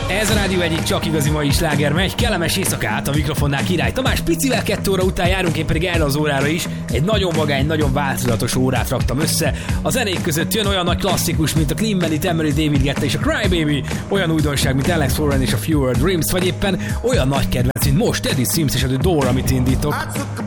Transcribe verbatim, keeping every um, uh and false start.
Ez a rádió egyik csak igazi mai sláger megy, kellemes éjszakát, a mikrofonnál Király Tamás, picivel kettő óra után járunk, én pedig erre az órára is egy nagyon magány, nagyon változatos órát raktam össze. A zenék között jön olyan nagy klasszikus, mint a Clean Bandit, Emery, David Guetta és a Cry Baby, olyan újdonság, mint Alex Warren és a Fewer Dreams, vagy éppen olyan nagy kedvenc, mint most Eddie Sims és a The Door, amit indítok.